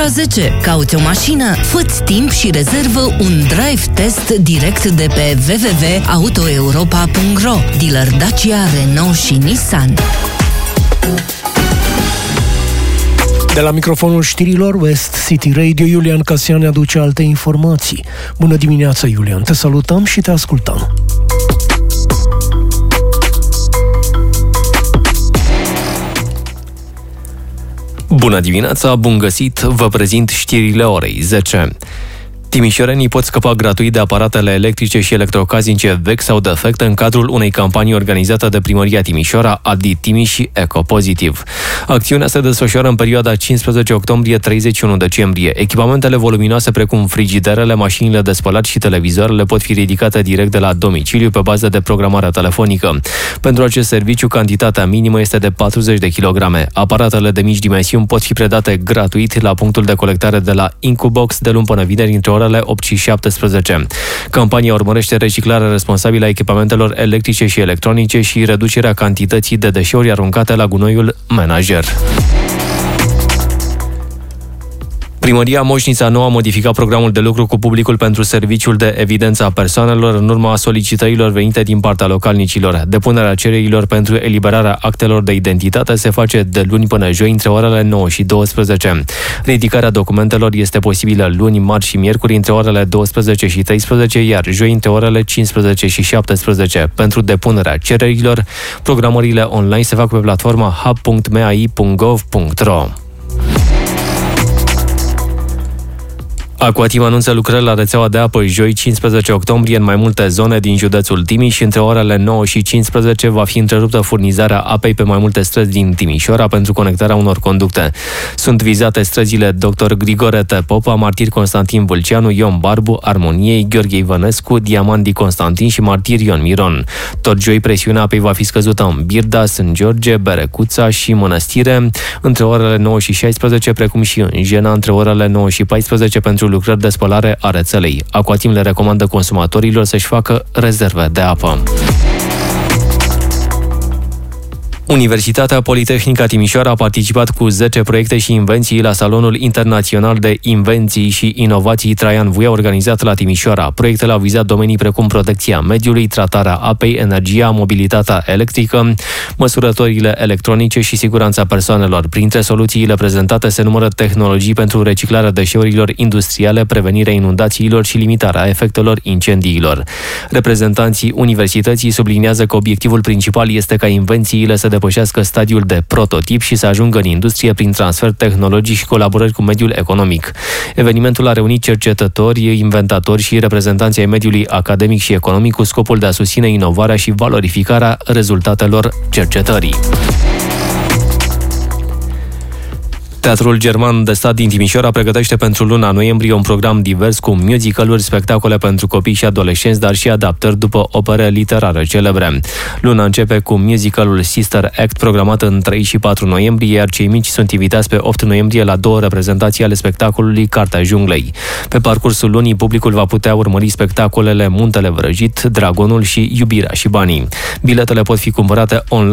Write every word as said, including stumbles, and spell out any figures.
ora zece. Cauți o mașină? Fă-ți timp și rezervă un drive test direct de pe w w w punct auto europa punct r o. Dealer Dacia, Renault și Nissan. De la microfonul știrilor West City Radio, Iulian Casian ne aduce alte informații. Bună dimineața, Iulian, te salutăm și te ascultăm. Bună dimineața, bun găsit, vă prezint știrile orei zece. Timișorenii pot scăpa gratuit de aparatele electrice și electrocasnice vechi sau defecte în cadrul unei campanii organizate de Primăria Timișoara, Adi Timiș și Ecopozitiv. Acțiunea se desfășoară în perioada cincisprezece octombrie - treizeci și unu decembrie. Echipamentele voluminoase precum frigiderele, mașinile de spălat și televizoarele pot fi ridicate direct de la domiciliu pe bază de programare telefonică. Pentru acest serviciu, cantitatea minimă este de patruzeci de kilograme. Aparatele de mici dimensiuni pot fi predate gratuit la punctul de colectare de la Incubox de luni până vineri între orele opt și șaptesprezece. Campania urmărește reciclarea responsabilă a echipamentelor electrice și electronice și reducerea cantității de deșeuri aruncate la gunoiul menajer. Primăria Moșnița Nu a modificat programul de lucru cu publicul pentru serviciul de evidență a persoanelor în urma solicitărilor venite din partea localnicilor. Depunerea cererilor pentru eliberarea actelor de identitate se face de luni până joi între orele nouă și douăsprezece. Ridicarea documentelor este posibilă luni, marți și miercuri între orele douăsprezece și treisprezece, iar joi între orele cincisprezece și șaptesprezece. Pentru depunerea cererilor, programările online se fac pe platforma hub punct m a i punct gov punct r o. Aquatim anunță lucrări la rețeaua de apă joi, cincisprezece octombrie, în mai multe zone din județul Timiș și între orele nouă și cincisprezece va fi întreruptă furnizarea apei pe mai multe străzi din Timișoara pentru conectarea unor conducte. Sunt vizate străzile doctor Grigore T. Popa, Martir Constantin Vâlceanu, Ion Barbu, Armoniei, Gheorghe Ivănescu, Diamandi Constantin și Martir Ion Miron. Tot joi presiunea apei va fi scăzută în Birda, Sân George, Berecuța și Mănăstire între orele nouă și șaisprezece, precum și în Jena între orele nouă și paisprezece pentru lucrări de spălare a rețelei. Aquatim le recomandă consumatorilor să-și facă rezerve de apă. Universitatea Politehnică Timișoara a participat cu zece proiecte și invenții la Salonul Internațional de Invenții și Inovații Traian Vuia, organizat la Timișoara. Proiectele au vizat domenii precum protecția mediului, tratarea apei, energia, mobilitatea electrică, măsurătorile electronice și siguranța persoanelor. Printre soluțiile prezentate se numără tehnologii pentru reciclarea deșeurilor industriale, prevenirea inundațiilor și limitarea efectelor incendiilor. Reprezentanții universității subliniază că obiectivul principal este ca invențiile să depășească stadiul de prototip și să ajungă în industrie prin transfer tehnologic și colaborări cu mediul economic. Evenimentul a reunit cercetători, inventatori și reprezentanții ai mediului academic și economic cu scopul de a susține inovarea și valorificarea rezultatelor cercetării. Teatrul German de Stat din Timișoara pregătește pentru luna noiembrie un program divers cu musical-uri, spectacole pentru copii și adolescenți, dar și adaptări după opere literare celebre. Luna începe cu musicalul Sister Act, programat în trei și patru noiembrie, iar cei mici sunt invitați pe opt noiembrie la două reprezentații ale spectacolului Cartea Junglei. Pe parcursul lunii, publicul va putea urmări spectacolele Muntele Vrăjit, Dragonul și Iubirea și Banii. Biletele pot fi cumpărate online